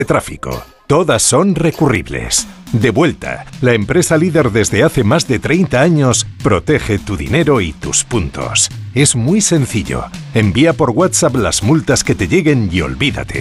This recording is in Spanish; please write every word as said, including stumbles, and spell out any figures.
de tráfico. Todas son recurribles. Devuelta, la empresa líder desde hace más de treinta años, protege tu dinero y tus puntos. Es muy sencillo. Envía por WhatsApp las multas que te lleguen y olvídate.